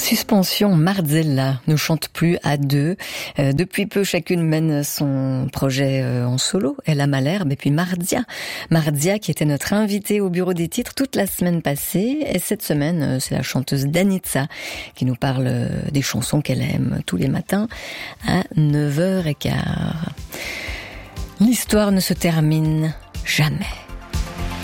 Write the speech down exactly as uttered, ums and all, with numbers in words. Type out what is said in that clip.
Suspension, Marzella ne chante plus à deux. Euh, depuis peu, chacune mène son projet euh, en solo. Ella Malherbe et puis Mardia. Mardia qui était notre invitée au bureau des titres toute la semaine passée. Et cette semaine, euh, c'est la chanteuse Danitza qui nous parle euh, des chansons qu'elle aime tous les matins à neuf heures quinze. L'histoire ne se termine jamais.